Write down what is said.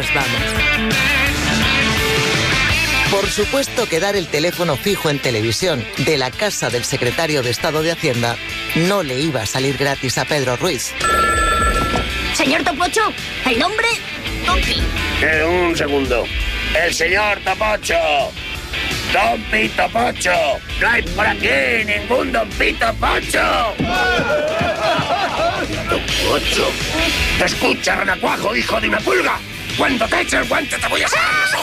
nos vamos. Por supuesto que dar el teléfono fijo en televisión de la casa del secretario de Estado de Hacienda no le iba a salir gratis a Pedro Ruiz. Señor Topocho, el nombre... Tompi. Un segundo. El señor Topocho. Don Pito Pocho. No hay por aquí ningún Don Pito Pocho. Pito Pocho. Escucha, renacuajo, hijo de una pulga. Cuando te eche el guante te voy a sacar.